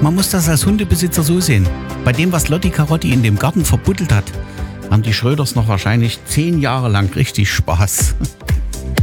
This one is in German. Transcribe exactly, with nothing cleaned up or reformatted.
Man muss das als Hundebesitzer so sehen. Bei dem, was Lotti Carotti in dem Garten verbuddelt hat, haben die Schröders noch wahrscheinlich zehn Jahre lang richtig Spaß.